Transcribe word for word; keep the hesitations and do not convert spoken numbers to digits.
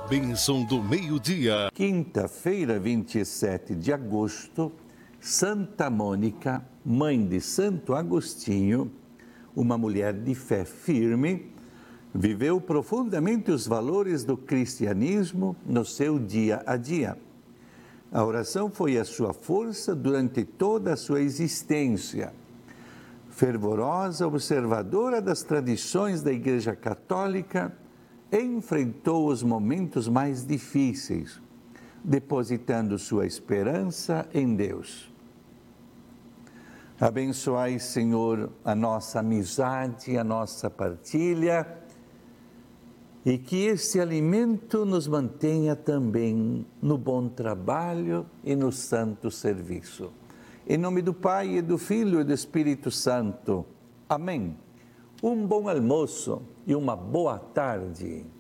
bênção do meio-dia. Quinta-feira, vinte e sete de agosto, Santa Mônica, mãe de Santo Agostinho, uma mulher de fé firme, viveu profundamente os valores do cristianismo no seu dia a dia. A oração foi a sua força durante toda a sua existência. Fervorosa observadora das tradições da Igreja Católica, enfrentou os momentos mais difíceis, depositando sua esperança em Deus. Abençoai, Senhor, a nossa amizade, a nossa partilha, e que este alimento nos mantenha também no bom trabalho e no santo serviço. Em nome do Pai, e do Filho e do Espírito Santo. Amém. Um bom almoço e uma boa tarde.